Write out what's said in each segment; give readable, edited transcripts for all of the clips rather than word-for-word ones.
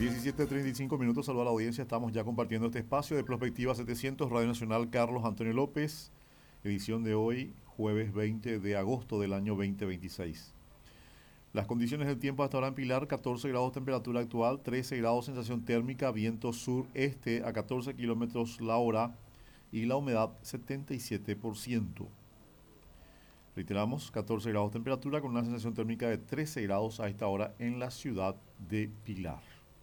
17:35 saluda a la audiencia. Estamos ya compartiendo este espacio de Prospectiva 700, Radio Nacional Carlos Antonio López, edición de hoy, jueves 20 de agosto del año 2026. Las condiciones del tiempo hasta ahora en Pilar: 14 grados temperatura actual, 13 grados sensación térmica, viento sur-este a 14 kilómetros la hora y la humedad 77%. Reiteramos, 14 grados temperatura con una sensación térmica de 13 grados a esta hora en la ciudad de Pilar.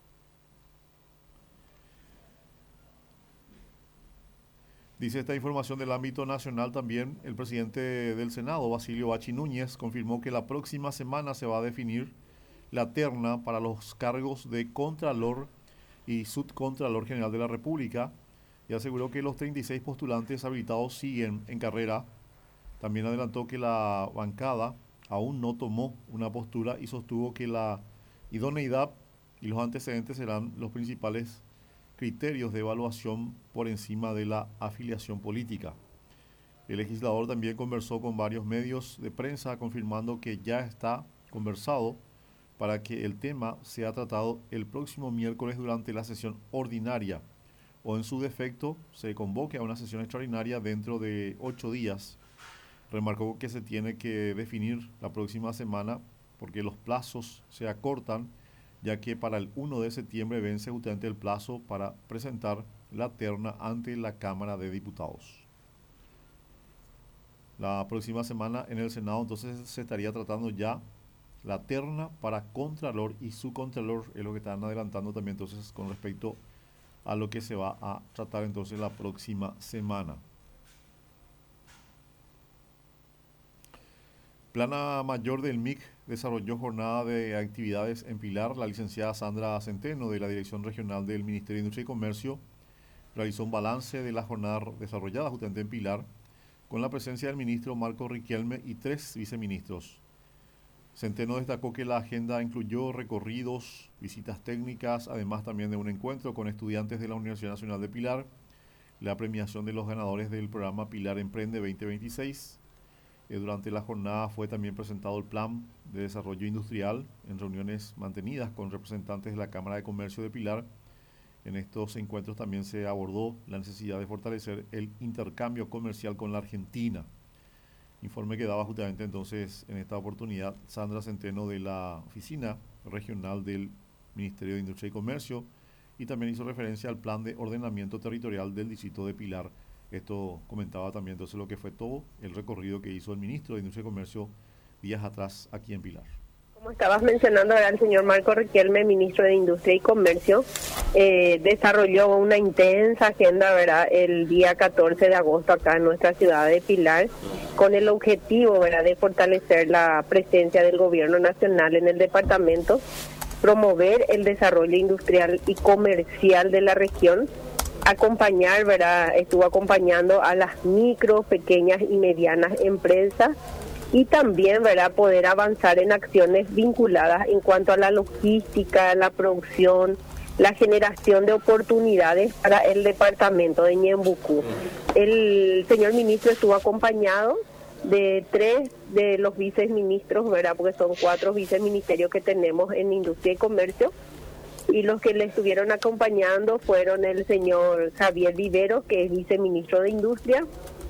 Dice esta información del ámbito nacional también: el presidente del Senado, Basilio Bachi Núñez, confirmó que la próxima semana se va a definir la terna para los cargos de Contralor y Subcontralor General de la República y aseguró que los 36 postulantes habilitados siguen en carrera. También adelantó que la bancada aún no tomó una postura y sostuvo que la idoneidad y los antecedentes serán los principales criterios de evaluación por encima de la afiliación política. El legislador también conversó con varios medios de prensa confirmando que ya está conversado para que el tema sea tratado el próximo miércoles durante la sesión ordinaria o en su defecto se convoque a una sesión extraordinaria dentro de 8 días. Remarcó que se tiene que definir la próxima semana porque los plazos se acortan, ya que para el 1 de septiembre vence justamente el plazo para presentar la terna ante la Cámara de Diputados. La próxima semana en el Senado entonces se estaría tratando ya la terna para Contralor y Subcontralor, es lo que están adelantando también entonces con respecto a lo que se va a tratar entonces la próxima semana. Plana Mayor del MIC desarrolló jornada de actividades en Pilar. La licenciada Sandra Centeno, de la Dirección Regional del Ministerio de Industria y Comercio, realizó un balance de la jornada desarrollada justamente en Pilar, con la presencia del ministro Marco Riquelme y 3 viceministros. Centeno destacó que la agenda incluyó recorridos, visitas técnicas, además también de un encuentro con estudiantes de la Universidad Nacional de Pilar, la premiación de los ganadores del programa Pilar Emprende 2026. Durante la jornada fue también presentado el Plan de Desarrollo Industrial en reuniones mantenidas con representantes de la Cámara de Comercio de Pilar. En estos encuentros también se abordó la necesidad de fortalecer el intercambio comercial con la Argentina. Informe que daba justamente entonces en esta oportunidad Sandra Centeno de la Oficina Regional del Ministerio de Industria y Comercio, y también hizo referencia al Plan de Ordenamiento Territorial del Distrito de Pilar. Esto comentaba también entonces lo que fue todo el recorrido que hizo el ministro de Industria y Comercio días atrás aquí en Pilar. Como estabas mencionando, el señor Marco Riquelme, ministro de Industria y Comercio, desarrolló una intensa agenda, ¿verdad?, el día 14 de agosto acá en nuestra ciudad de Pilar, con el objetivo, ¿verdad?, de fortalecer la presencia del gobierno nacional en el departamento, promover el desarrollo industrial y comercial de la región, acompañar, ¿verdad?, estuvo acompañando a las micro, pequeñas y medianas empresas y también, ¿verdad?, poder avanzar en acciones vinculadas en cuanto a la logística, la producción, la generación de oportunidades para el departamento de Ñembucú. El señor ministro estuvo acompañado de 3 de los viceministros, ¿verdad?, porque son 4 viceministerios que tenemos en Industria y Comercio. Y los que le estuvieron acompañando fueron el señor Javier Vivero, que es viceministro de Industria,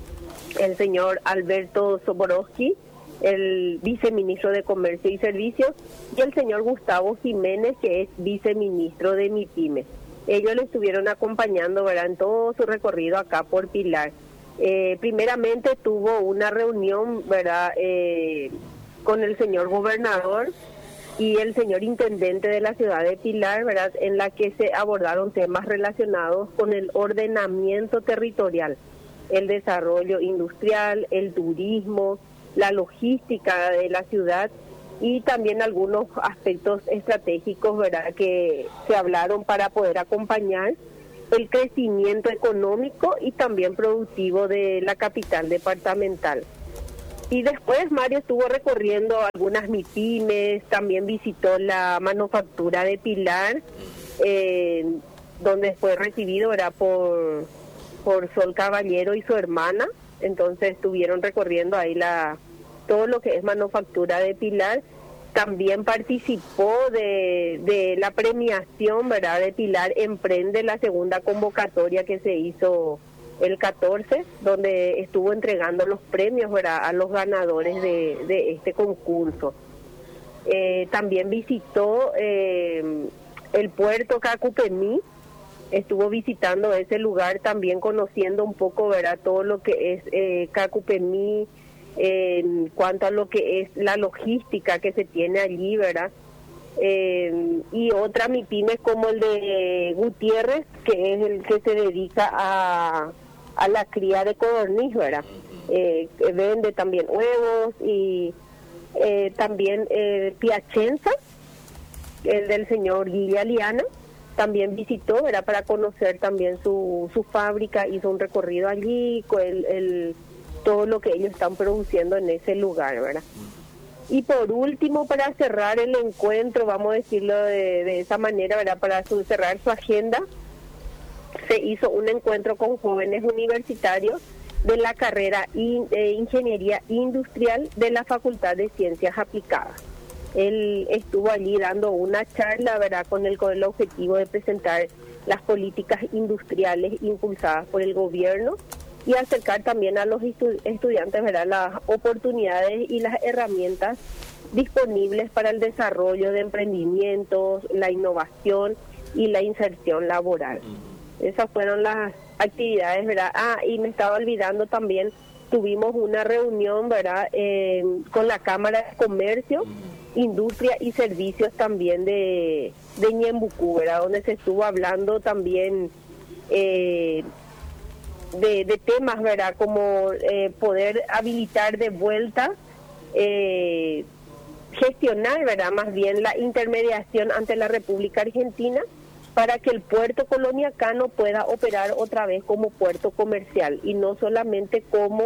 el señor Alberto Soborowski, el viceministro de Comercio y Servicios, y el señor Gustavo Jiménez, que es viceministro de MIPYME. Ellos le estuvieron acompañando, ¿verdad?, en todo su recorrido acá por Pilar. Primeramente tuvo una reunión, ¿verdad?, con el señor gobernador y el señor intendente de la ciudad de Pilar, ¿verdad?, en la que se abordaron temas relacionados con el ordenamiento territorial, el desarrollo industrial, el turismo, la logística de la ciudad y también algunos aspectos estratégicos, ¿verdad?, que se hablaron para poder acompañar el crecimiento económico y también productivo de la capital departamental. Y después Mario estuvo recorriendo algunas MIPYMES, también visitó la manufactura de Pilar, donde fue recibido, ¿verdad?, por Sol Caballero y su hermana. Entonces estuvieron recorriendo ahí todo lo que es manufactura de Pilar. también participó de la premiación, ¿verdad?, de Pilar Emprende, la segunda convocatoria que se hizo el 14, donde estuvo entregando los premios, ¿verdad?, a los ganadores de este concurso. También visitó el puerto Cacupemí, estuvo visitando ese lugar, también conociendo un poco, ¿verdad?, todo lo que es Cacupemí, en cuanto a lo que es la logística que se tiene allí, ¿verdad? Y otra MIPYME como el de Gutiérrez, que es el que se dedica a la cría de codorniz, ¿verdad? Vende también huevos y también Piacenza, el del señor Guilla Liana, también visitó, ¿verdad?, para conocer también su fábrica, hizo un recorrido allí, con todo lo que ellos están produciendo en ese lugar, ¿verdad? Y por último, para cerrar el encuentro, vamos a decirlo de esa manera, ¿verdad?, para cerrar su agenda, se hizo un encuentro con jóvenes universitarios de la carrera Ingeniería Industrial de la Facultad de Ciencias Aplicadas. Él estuvo allí dando una charla, ¿verdad?, con el objetivo de presentar las políticas industriales impulsadas por el gobierno y acercar también a los estudiantes, ¿verdad?, las oportunidades y las herramientas disponibles para el desarrollo de emprendimientos, la innovación y la inserción laboral. Esas fueron las actividades, ¿verdad? Y me estaba olvidando también, tuvimos una reunión, ¿verdad?, con la Cámara de Comercio, Industria y Servicios también de Ñembucú, ¿verdad?, donde se estuvo hablando también de temas, ¿verdad?, como poder habilitar de vuelta, gestionar, ¿verdad?, más bien la intermediación ante la República Argentina para que el puerto coloniacano pueda operar otra vez como puerto comercial y no solamente como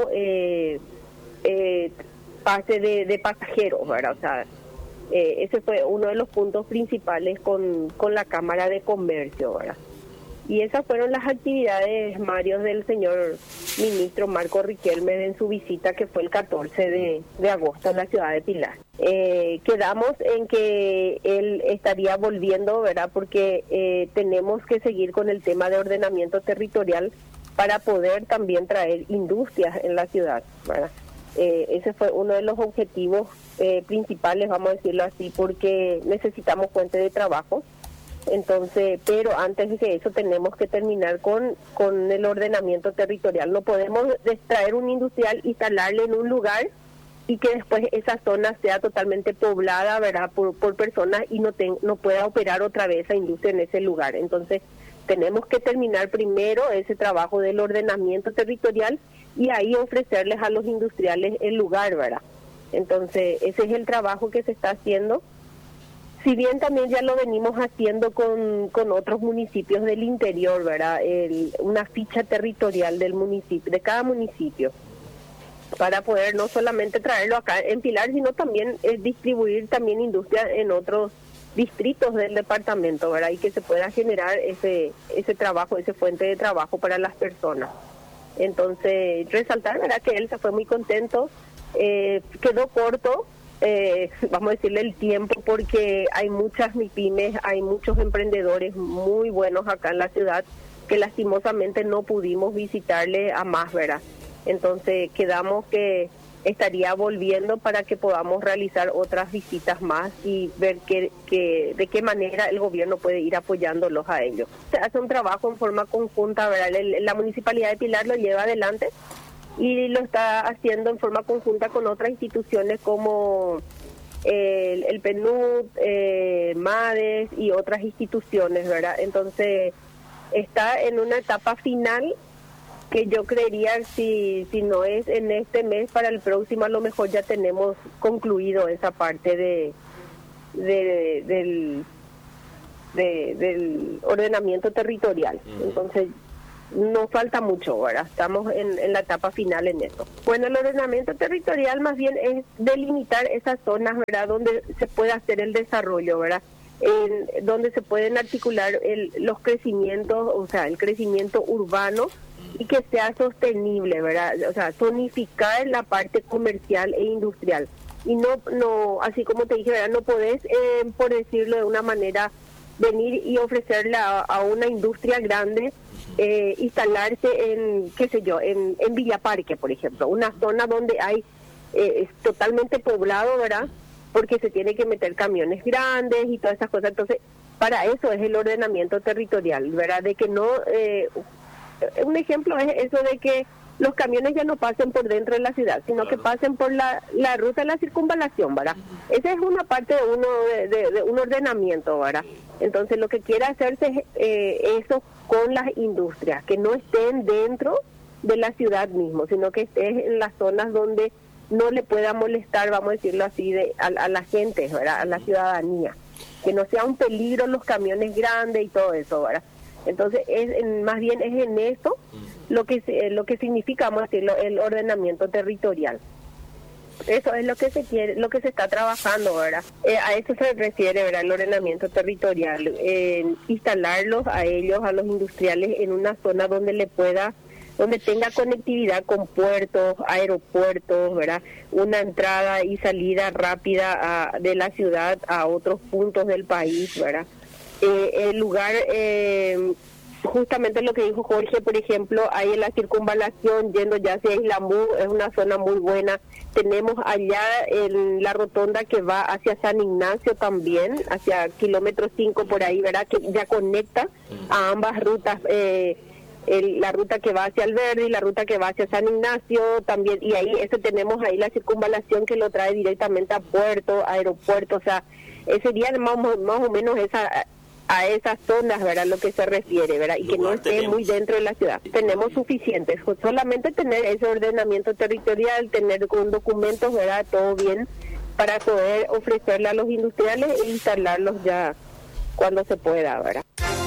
pase de pasajeros, ¿verdad? O sea, ese fue uno de los puntos principales con la Cámara de Comercio, ¿verdad? Y esas fueron las actividades, Mario, del señor ministro Marco Riquelme en su visita que fue el 14 de agosto en la ciudad de Pilar. Quedamos en que él estaría volviendo, ¿verdad?, porque tenemos que seguir con el tema de ordenamiento territorial para poder también traer industrias en la ciudad, ¿verdad? Ese fue uno de los objetivos principales, vamos a decirlo así, porque necesitamos fuente de trabajo. Entonces, pero antes de eso tenemos que terminar con el ordenamiento territorial. No podemos extraer un industrial, instalarle en un lugar y que después esa zona sea totalmente poblada, ¿verdad?, por personas y no pueda operar otra vez esa industria en ese lugar. Entonces, tenemos que terminar primero ese trabajo del ordenamiento territorial y ahí ofrecerles a los industriales el lugar, ¿verdad? Entonces, ese es el trabajo que se está haciendo. Si bien también ya lo venimos haciendo con otros municipios del interior, ¿verdad? Una ficha territorial del municipio, de cada municipio, para poder no solamente traerlo acá en Pilar, sino también distribuir también industria en otros distritos del departamento, ¿verdad? Y que se pueda generar ese trabajo, esa fuente de trabajo para las personas. Entonces, resaltar, ¿verdad?, que él se fue muy contento, quedó corto, vamos a decirle el tiempo, porque hay muchas MIPYMES, hay muchos emprendedores muy buenos acá en la ciudad que lastimosamente no pudimos visitarle a más, ¿verdad? Entonces quedamos que estaría volviendo para que podamos realizar otras visitas más y ver de qué manera el gobierno puede ir apoyándolos a ellos. Se hace un trabajo en forma conjunta, ¿verdad? La Municipalidad de Pilar lo lleva adelante y lo está haciendo en forma conjunta con otras instituciones como el PNUD, MADES y otras instituciones, ¿verdad? Entonces está en una etapa final que yo creería si no es en este mes, para el próximo a lo mejor ya tenemos concluido esa parte del ordenamiento territorial. Entonces no falta mucho, ¿verdad? Estamos en la etapa final en eso. Bueno, el ordenamiento territorial más bien es delimitar esas zonas, ¿verdad?, donde se puede hacer el desarrollo, ¿verdad?, donde se pueden articular los crecimientos, o sea, el crecimiento urbano y que sea sostenible, ¿verdad? O sea, tonificar la parte comercial e industrial. y no así como te dije, ¿verdad? No podés, por decirlo de una manera, venir y ofrecerle a una industria grande instalarse en, qué sé yo, en Villa Parque, por ejemplo, una zona donde hay es totalmente poblado, ¿verdad? Porque se tiene que meter camiones grandes y todas esas cosas. Entonces, para eso es el ordenamiento territorial, ¿verdad? De que no, un ejemplo es eso de que los camiones ya no pasen por dentro de la ciudad, sino que pasen por la ruta de la circunvalación, ¿verdad? Esa es una parte de un ordenamiento, ¿verdad? Entonces, lo que quiere hacerse es eso con las industrias, que no estén dentro de la ciudad mismo, sino que estén en las zonas donde no le pueda molestar, vamos a decirlo así, a la gente, ¿verdad? A la ciudadanía, que no sea un peligro los camiones grandes y todo eso, ¿verdad? Entonces, más bien es en esto lo que significa, vamos a decirlo, el ordenamiento territorial. Eso es lo que se quiere, lo que se está trabajando, ¿verdad? A eso se refiere, ¿verdad? El ordenamiento territorial, instalarlos a ellos, a los industriales, en una zona donde tenga conectividad con puertos, aeropuertos, ¿verdad? Una entrada y salida rápida de la ciudad a otros puntos del país, ¿verdad? El lugar, justamente lo que dijo Jorge, por ejemplo, ahí en la circunvalación, yendo ya hacia Islambú, es una zona muy buena. Tenemos allá la rotonda que va hacia San Ignacio también, hacia kilómetro 5 por ahí, ¿verdad? Que ya conecta a ambas rutas, la ruta que va hacia Alberdi y la ruta que va hacia San Ignacio también, y ahí tenemos ahí la circunvalación que lo trae directamente a puerto, aeropuerto, o sea, sería más o menos a esas zonas, ¿verdad? Lo que se refiere, ¿verdad? Y que no esté muy dentro de la ciudad. Tenemos suficientes, solamente tener ese ordenamiento territorial, tener con documentos, ¿verdad? Todo bien, para poder ofrecerle a los industriales e instalarlos ya cuando se pueda, ¿verdad?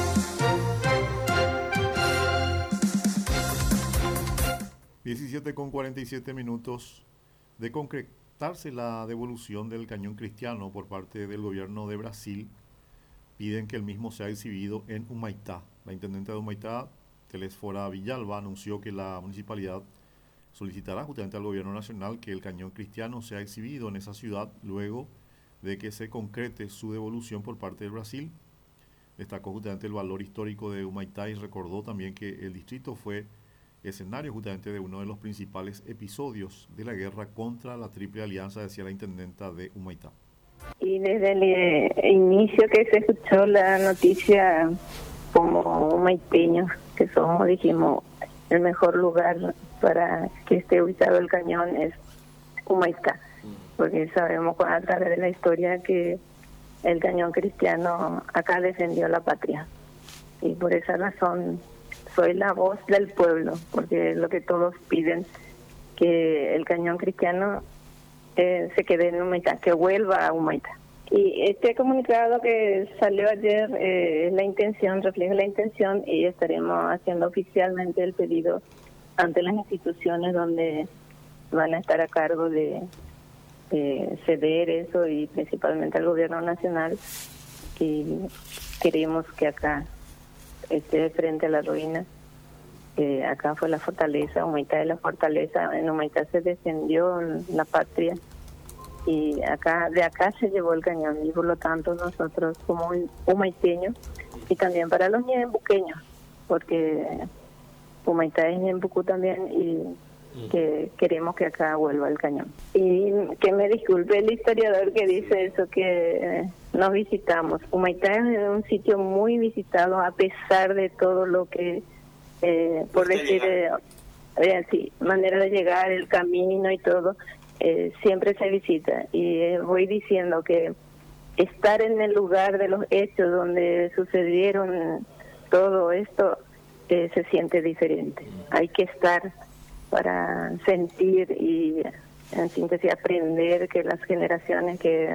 con 47 minutos. De concretarse la devolución del cañón Cristiano por parte del gobierno de Brasil, piden que el mismo sea exhibido en Humaitá. La intendente de Humaitá, Telesfora Villalba, anunció que la municipalidad solicitará justamente al gobierno nacional que el cañón Cristiano sea exhibido en esa ciudad luego de que se concrete su devolución por parte de Brasil. Destacó justamente el valor histórico de Humaitá y recordó también que el distrito fue escenario justamente de uno de los principales episodios de la guerra contra la Triple Alianza, decía la intendenta de Humaitá. Y desde el inicio que se escuchó la noticia, como humaiteños que somos, dijimos, el mejor lugar para que esté ubicado el cañón es Humaitá, porque sabemos a través de la historia que el cañón Cristiano acá defendió la patria, y por esa razón soy la voz del pueblo, porque es lo que todos piden, que el cañón Cristiano se quede en Humaitá, que vuelva a Humaitá. Y este comunicado que salió ayer es la intención, refleja la intención, y estaremos haciendo oficialmente el pedido ante las instituciones donde van a estar a cargo de ceder eso, y principalmente al gobierno nacional, y queremos que acá esté frente a la ruina. Acá fue la fortaleza, Humaitá es la fortaleza, en Humaitá se defendió la patria, y de acá se llevó el cañón, y por lo tanto nosotros como humaiteños, y también para los ñembuqueños, porque Humaitá es ñembucú también, y que queremos que acá vuelva el cañón. Y que me disculpe el historiador que dice eso, que nos visitamos. Humaitá es un sitio muy visitado, a pesar de todo lo que, por decir, sí, manera de llegar, el camino y todo, siempre se visita. Y voy diciendo que estar en el lugar de los hechos donde sucedieron todo esto, se siente diferente. Hay que estar para sentir y, en síntesis, aprender, que las generaciones que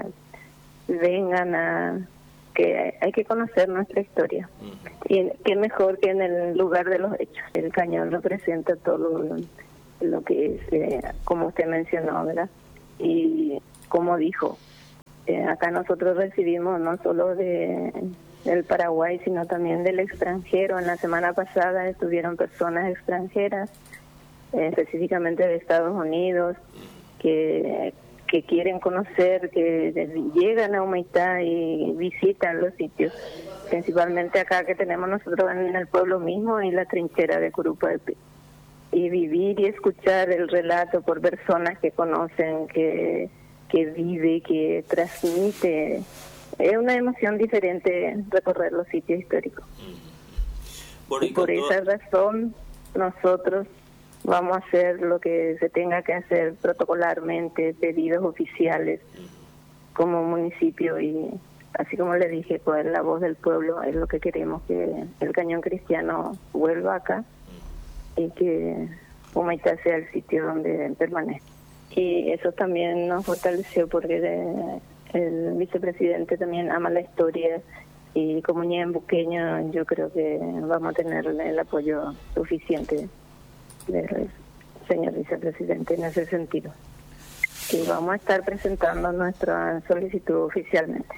vengan que hay que conocer nuestra historia. Y qué mejor que en el lugar de los hechos. El cañón representa todo lo que es, como usted mencionó, ¿verdad? Y como dijo, acá nosotros recibimos no solo del Paraguay, sino también del extranjero. En la semana pasada estuvieron personas extranjeras, específicamente de Estados Unidos, que que quieren conocer, que llegan a Humaitá y visitan los sitios, principalmente acá que tenemos nosotros en el pueblo mismo y la trinchera de Curupaypi. Y vivir y escuchar el relato por personas que conocen, que vive, que transmite. Es una emoción diferente recorrer los sitios históricos. Bueno, y por esa razón nosotros vamos a hacer lo que se tenga que hacer protocolarmente, pedidos oficiales como municipio, y así como le dije, pues la voz del pueblo es lo que queremos, que el Cañón Cristiano vuelva acá y que Humaitá sea el sitio donde permanezca. Y eso también nos fortaleció porque el vicepresidente también ama la historia, y como ñembuqueño yo creo que vamos a tener el apoyo suficiente del señor vicepresidente en ese sentido. Y vamos a estar presentando nuestra solicitud oficialmente.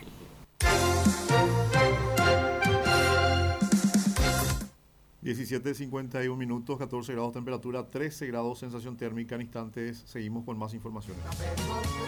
(17:51), 14 grados temperatura, 13 grados sensación térmica. En instantes seguimos con más informaciones.